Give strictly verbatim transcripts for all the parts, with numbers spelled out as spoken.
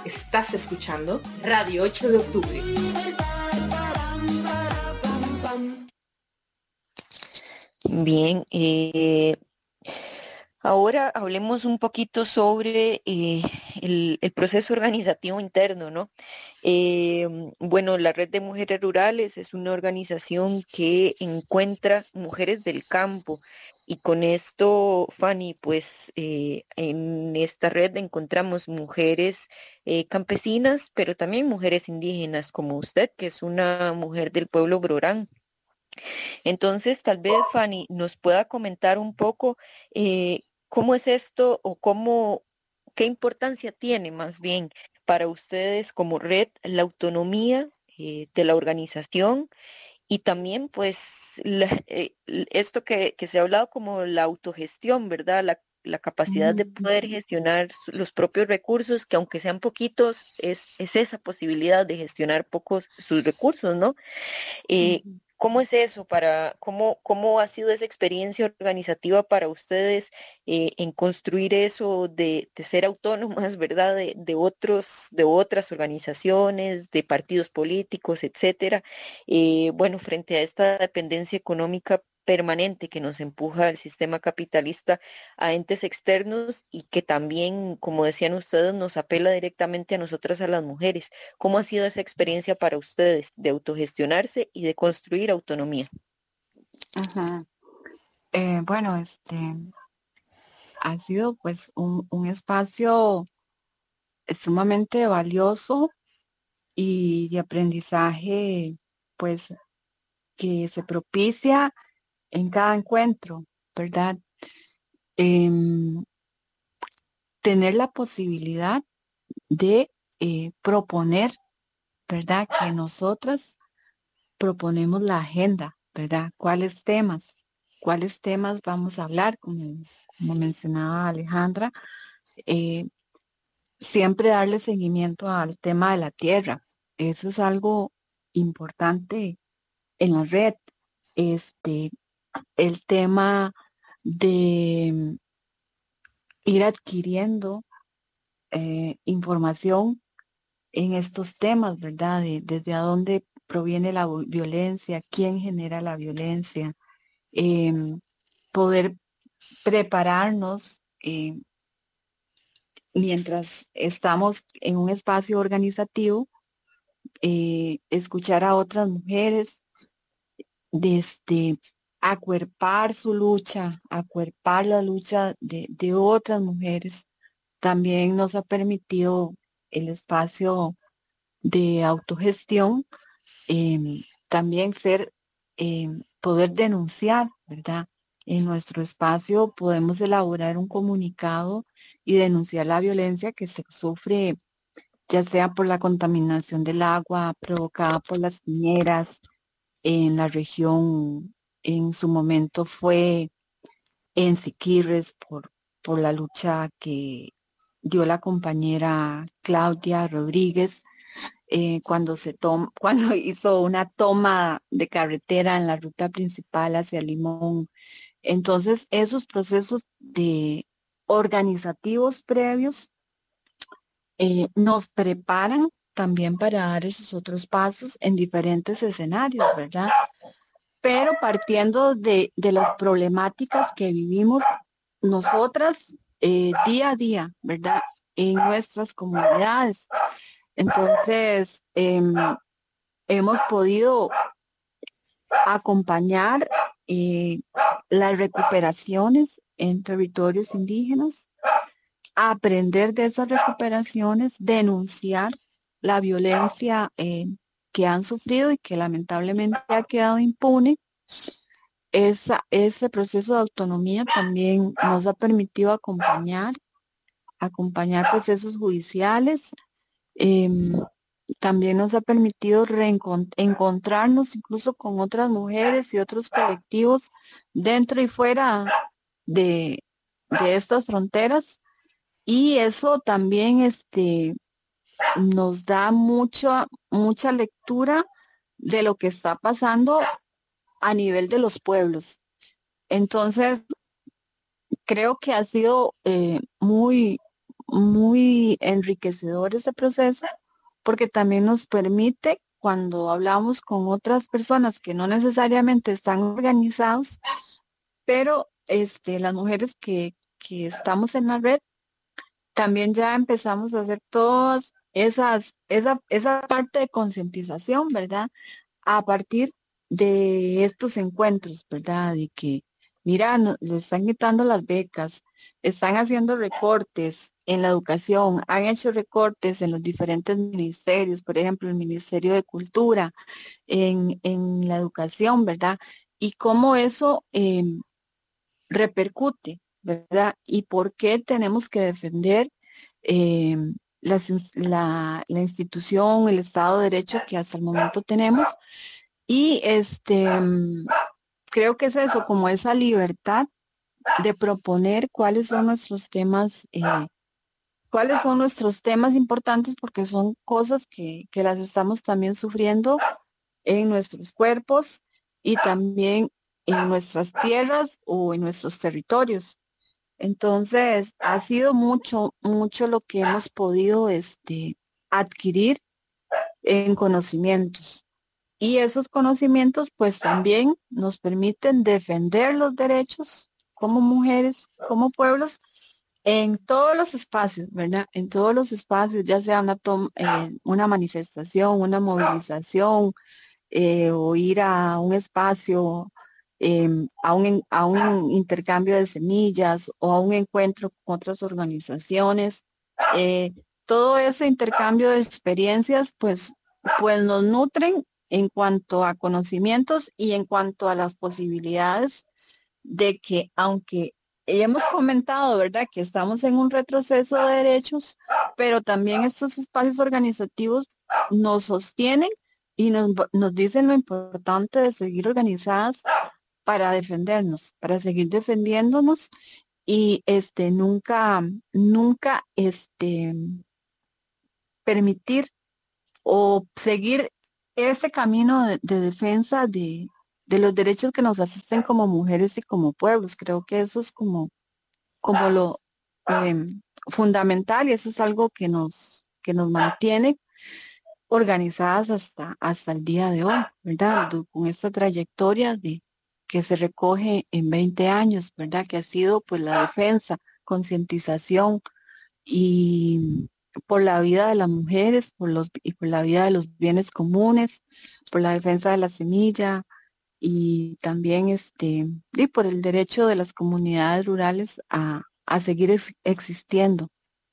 Estás escuchando Radio ocho de octubre. Bien, eh, ahora hablemos un poquito sobre eh, el, el proceso organizativo interno, ¿no? Eh, bueno, la Red de Mujeres Rurales es una organización que encuentra mujeres del campo y con esto, Fanny, pues eh, en esta red encontramos mujeres eh, campesinas, pero también mujeres indígenas como usted, que es una mujer del pueblo Brorán. Entonces, tal vez Fanny nos pueda comentar un poco eh, cómo es esto o cómo, qué importancia tiene más bien para ustedes como red la autonomía eh, de la organización y también pues la- eh, l- esto que, que se ha hablado como la autogestión, ¿verdad? La, la capacidad de Ujú, poder gestionar su- los propios recursos, que aunque sean poquitos, es, es esa posibilidad de gestionar pocos sus recursos, ¿no? Eh, ujú. ¿Cómo es eso para, cómo, cómo ha sido esa experiencia organizativa para ustedes eh, en construir eso de, de ser autónomas, ¿verdad? De, de otros, de otras organizaciones, de partidos políticos, etcétera. Eh, bueno, frente a esta dependencia económica permanente que nos empuja el sistema capitalista a entes externos y que también, como decían ustedes, nos apela directamente a nosotras, a las mujeres. ¿Cómo ha sido esa experiencia para ustedes de autogestionarse y de construir autonomía? Ajá. Eh, bueno, este ha sido pues un, un espacio sumamente valioso y de aprendizaje, pues que se propicia en cada encuentro, ¿verdad? Em, Tener la posibilidad de eh, proponer, ¿verdad? Que nosotras proponemos la agenda, ¿verdad? ¿Cuáles temas? ¿Cuáles temas vamos a hablar? Como, como mencionaba Alejandra, eh, siempre darle seguimiento al tema de la tierra. Eso es algo importante en la red. Este, el tema de ir adquiriendo eh, información en estos temas, ¿verdad? De, desde a dónde proviene la vo- violencia, quién genera la violencia, em, poder prepararnos eh, mientras estamos en un espacio organizativo, eh, escuchar a otras mujeres, desde acuerpar su lucha, acuerpar la lucha de, de otras mujeres. También nos ha permitido el espacio de autogestión, em, también ser, em, poder denunciar, ¿verdad? En nuestro espacio podemos elaborar un comunicado y denunciar la violencia que se sufre, ya sea por la contaminación del agua provocada por las mineras en la región. En su momento fue en Siquirres por, por la lucha que dio la compañera Claudia Rodríguez eh, cuando se tom- cuando hizo una toma de carretera en la ruta principal hacia Limón. Entonces, esos procesos de organizativos previos eh, nos preparan también para dar esos otros pasos en diferentes escenarios, ¿verdad? Pero partiendo de, de las problemáticas que vivimos nosotras eh, día a día, ¿verdad? En nuestras comunidades. Entonces, em, hemos podido acompañar eh, las recuperaciones en territorios indígenas, aprender de esas recuperaciones, denunciar la violencia eh, que han sufrido y que lamentablemente ha quedado impune. Esa, ese proceso de autonomía también nos ha permitido acompañar, acompañar procesos judiciales. em, También nos ha permitido reencon- encontrarnos incluso con otras mujeres y otros colectivos dentro y fuera de, de estas fronteras. Y eso también este, nos da mucha, mucha lectura de lo que está pasando a nivel de los pueblos. Entonces, creo que ha sido eh, muy, muy enriquecedor este proceso porque también nos permite, cuando hablamos con otras personas que no necesariamente están organizados, pero este, las mujeres que, que estamos en la red, también ya empezamos a hacer todas esas, esa, esa parte de concientización, ¿verdad? A partir de estos encuentros, ¿verdad? De que, mira, no- le están quitando las becas, están haciendo recortes en la educación, han hecho recortes en los diferentes ministerios, por ejemplo, el Ministerio de Cultura, en, en la educación, ¿verdad? Y cómo eso em, repercute, ¿verdad? Y por qué tenemos que defender em, las ins- la, la institución, el Estado de Derecho que hasta el momento tenemos. Y este, mm, creo que es eso, como esa libertad de proponer cuáles son nuestros temas, eh, cuáles son nuestros temas importantes, porque son cosas que, que las estamos también sufriendo en nuestros cuerpos y también en nuestras tierras o en nuestros territorios. Entonces, ha sido mucho, mucho lo que hemos podido este, adquirir en conocimientos. Y esos conocimientos pues también nos permiten defender los derechos como mujeres, como pueblos, en todos los espacios, ¿verdad? En todos los espacios, ya sea una, tom- eh, una manifestación, una movilización, eh, o ir a un espacio, em, a un, en- a un intercambio de semillas o a un encuentro con otras organizaciones. eh, Todo ese intercambio de experiencias, pues, pues nos nutren en cuanto a conocimientos y en cuanto a las posibilidades de que, aunque hemos comentado, ¿verdad?, que estamos en un retroceso de derechos, pero también estos espacios organizativos nos sostienen y nos, nos dicen lo importante de seguir organizadas para defendernos, para seguir defendiéndonos y este nunca, nunca este permitir o seguir ese camino de, de defensa de, de los derechos que nos asisten como mujeres y como pueblos. Creo que eso es como, como lo em, fundamental y eso es algo que nos, que nos mantiene organizadas hasta, hasta el día de hoy, ¿verdad? Du- Con esta trayectoria de que se recoge en veinte años, ¿verdad? Que ha sido pues la defensa, concientización y por la vida de las mujeres, por los, y por la vida de los bienes comunes, por la defensa de la semilla y también este, y por el derecho de las comunidades rurales a, a seguir ex- existiendo.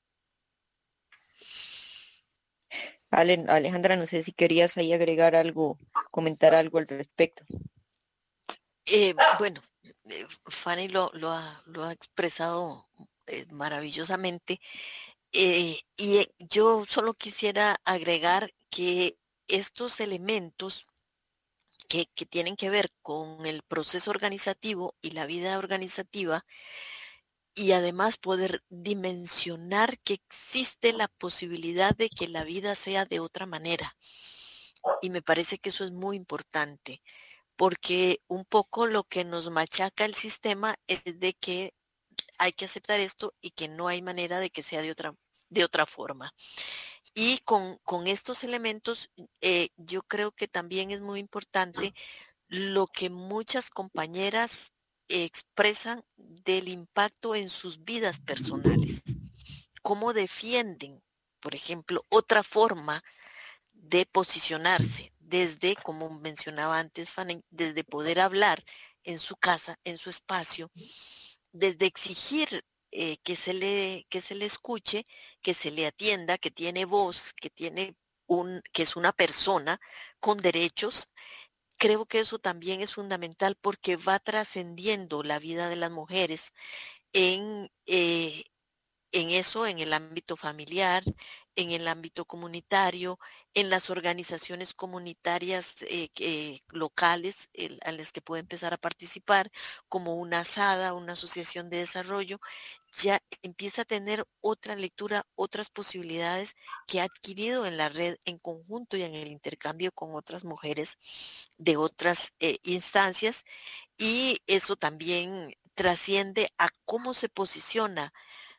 Ale- Alejandra, no sé si querías ahí agregar algo, comentar algo al respecto. Eh, bueno, eh, Fanny lo, lo ha, lo ha expresado eh, maravillosamente. Eh, y eh, yo solo quisiera agregar que estos elementos que, que tienen que ver con el proceso organizativo y la vida organizativa, y además poder dimensionar que existe la posibilidad de que la vida sea de otra manera. Y me parece que eso es muy importante, porque un poco lo que nos machaca el sistema es de que hay que aceptar esto y que no hay manera de que sea de otra, de otra forma. Y con, con estos elementos, eh, yo creo que también es muy importante lo que muchas compañeras expresan del impacto en sus vidas personales, cómo defienden, por ejemplo, otra forma de posicionarse desde, como mencionaba antes Fanny, desde poder hablar en su casa, en su espacio, desde exigir eh, que, se le, que se le escuche, que se le atienda, que tiene voz, que tiene un, que es una persona con derechos. Creo que eso también es fundamental porque va trascendiendo la vida de las mujeres en, eh, en eso, en el ámbito familiar, en el ámbito comunitario, en las organizaciones comunitarias eh, que- locales el- a las que puede empezar a participar, como una ASADA, una asociación de desarrollo, ya empieza a tener otra lectura, otras posibilidades que ha adquirido en la red en conjunto y en el intercambio con otras mujeres de otras eh, instancias, y eso también trasciende a cómo se posiciona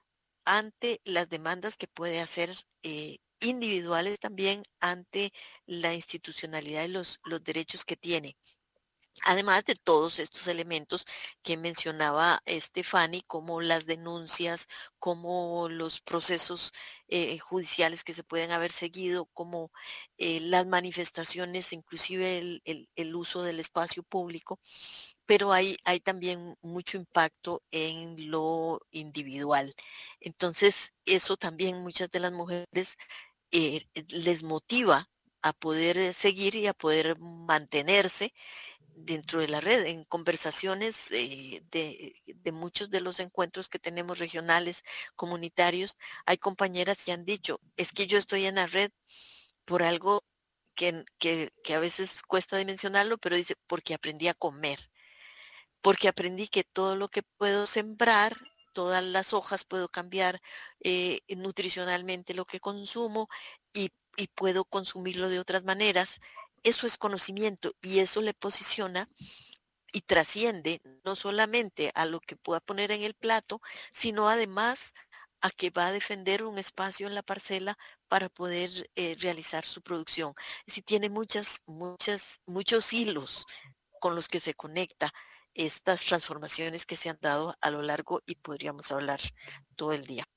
ante las demandas que puede hacer eh, individuales también ante la institucionalidad y los, los derechos que tiene. Además de todos estos elementos que mencionaba Estefany, como las denuncias, como los procesos eh, judiciales que se pueden haber seguido, como eh, las manifestaciones, inclusive el, el- el uso del espacio público, pero hay, hay también mucho impacto en lo individual. Entonces, eso también muchas de las mujeres eh, les motiva a poder eh, seguir y a poder mantenerse dentro de la red, en conversaciones eh, de, de muchos de los encuentros que tenemos regionales, comunitarios, hay compañeras que han dicho, es que yo estoy en la red por algo que, que, que a veces cuesta dimensionarlo, pero dice, porque aprendí a comer, porque aprendí que todo lo que puedo sembrar, todas las hojas puedo cambiar eh, nutricionalmente lo que consumo y, y puedo consumirlo de otras maneras. Eso es conocimiento y eso le posiciona y trasciende no solamente a lo que pueda poner en el plato, sino además a que va a defender un espacio en la parcela para poder eh, realizar su producción. Si tiene muchas, muchas, muchos hilos con los que se conecta estas transformaciones que se han dado a lo largo y podríamos hablar todo el día.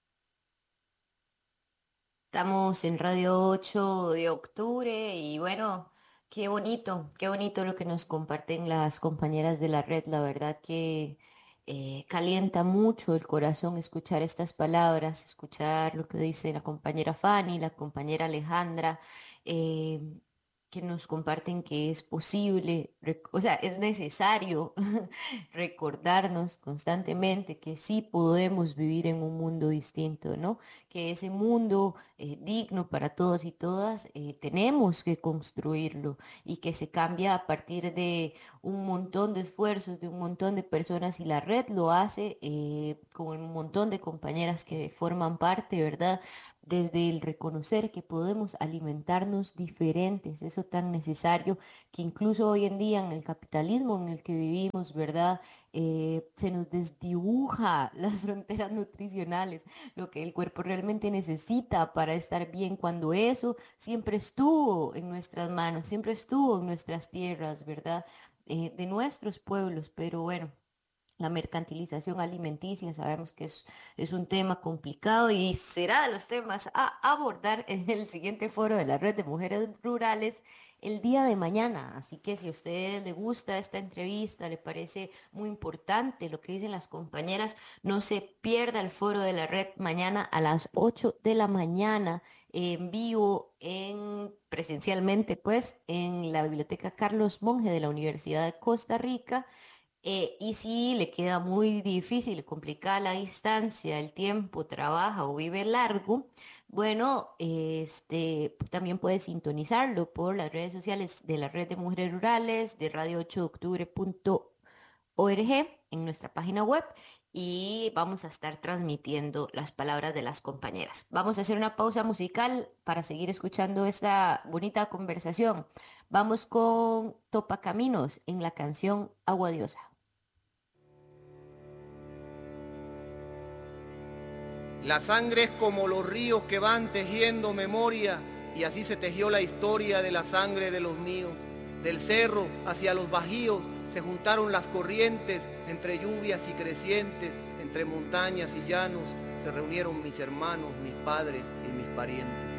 Estamos en Radio ocho de octubre y bueno, qué bonito, qué bonito lo que nos comparten las compañeras de la red. La verdad que eh, calienta mucho el corazón escuchar estas palabras, escuchar lo que dice la compañera Fanny, la compañera Alejandra, eh, que nos comparten que es posible, rec- o sea, es necesario recordarnos constantemente que sí podemos vivir en un mundo distinto, ¿no? Que ese mundo eh, digno para todos y todas, eh, tenemos que construirlo y que se cambia a partir de un montón de esfuerzos, de un montón de personas y la red lo hace eh, con un montón de compañeras que forman parte, ¿verdad? Desde el reconocer que podemos alimentarnos diferentes, eso tan necesario que incluso hoy en día en el capitalismo en el que vivimos, ¿verdad? Eh, se nos desdibuja las fronteras nutricionales, lo que el cuerpo realmente necesita para estar bien, cuando eso siempre estuvo en nuestras manos, siempre estuvo en nuestras tierras, ¿verdad? Eh, de nuestros pueblos, pero bueno. La mercantilización alimenticia, sabemos que es, es un tema complicado y será de los temas a abordar en el siguiente foro de la Red de Mujeres Rurales el día de mañana. Así que si a usted le gusta esta entrevista, le parece muy importante lo que dicen las compañeras, no se pierda el foro de la red mañana a las ocho de la mañana en vivo, en presencialmente, pues, en la Biblioteca Carlos Monge de la Universidad de Costa Rica. Eh, y si le queda muy difícil, complicada la distancia, el tiempo, trabaja o vive largo, bueno, este, también puede sintonizarlo por las redes sociales de la Red de Mujeres Rurales, de radio ocho de octubre punto org en nuestra página web y vamos a estar transmitiendo las palabras de las compañeras. Vamos a hacer una pausa musical para seguir escuchando esta bonita conversación. Vamos con Topa Caminos en la canción Agua Diosa. La sangre es como los ríos que van tejiendo memoria, y así se tejió la historia de la sangre de los míos. Del cerro hacia los bajíos se juntaron las corrientes, entre lluvias y crecientes, entre montañas y llanos, se reunieron mis hermanos, mis padres y mis parientes.